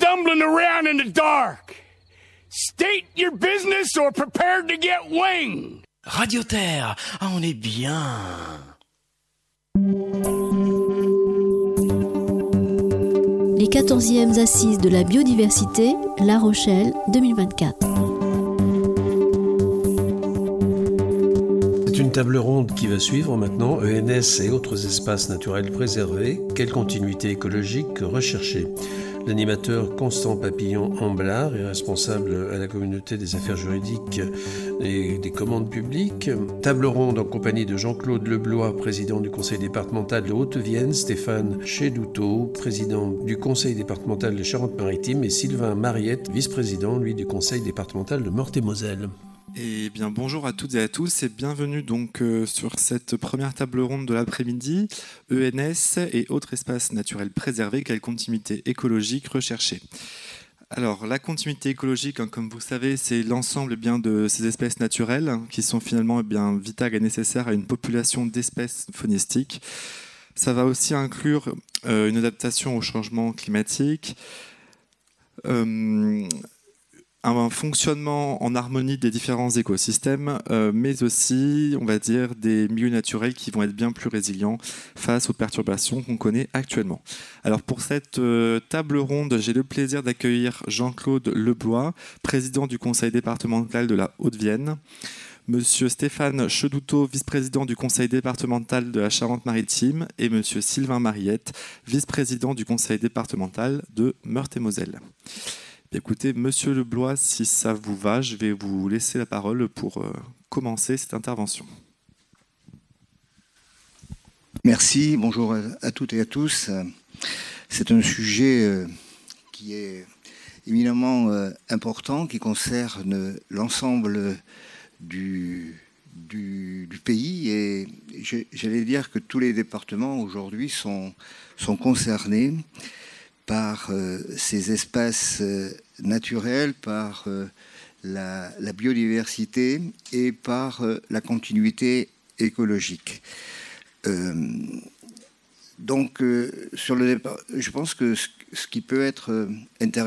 stumbling around in the dark. State your business or prepare to get winged. Radio Terre, on est bien. Les 14e Assises de la biodiversité, La Rochelle, 2024. C'est une table ronde qui va suivre maintenant, ENS et autres espaces naturels préservés, quelle continuité écologique rechercher. L'animateur Constant Papillon-Amblard est responsable à la communauté des affaires juridiques et des commandes publiques. Table ronde en compagnie de Jean-Claude Leblois, président du conseil départemental de Haute-Vienne, Stéphane Chedoutot, président du conseil départemental de Charente-Maritime et Sylvain Mariette, vice-président, lui, du conseil départemental de Meurthe-et-Moselle. Eh bien, bonjour à toutes et à tous et bienvenue donc sur cette première table ronde de l'après-midi, ENS et autres espaces naturels préservés, quelle continuité écologique recherchée. Alors, la continuité écologique, comme vous savez, c'est l'ensemble de ces espèces naturelles qui sont finalement vitales et nécessaires à une population d'espèces faunistiques. Ça va aussi inclure une adaptation au changement climatique, un fonctionnement en harmonie des différents écosystèmes, mais aussi, on va dire, des milieux naturels qui vont être bien plus résilients face aux perturbations qu'on connaît actuellement. Alors pour cette table ronde, j'ai le plaisir d'accueillir Jean-Claude Leblois, président du conseil départemental de la Haute-Vienne, Monsieur Stéphane Chedoutot, vice-président du conseil départemental de la Charente-Maritime, et Monsieur Sylvain Mariette, vice-président du conseil départemental de Meurthe-et-Moselle. Écoutez, Monsieur Leblois, si ça vous va, je vais vous laisser la parole pour commencer cette intervention. Merci, bonjour à toutes et à tous. C'est un sujet qui est éminemment important, qui concerne l'ensemble du pays et j'allais dire que tous les départements aujourd'hui sont concernés par ces espaces naturels, par la biodiversité et par la continuité écologique. Donc, sur le départ, je pense que ce qui peut être intéressant,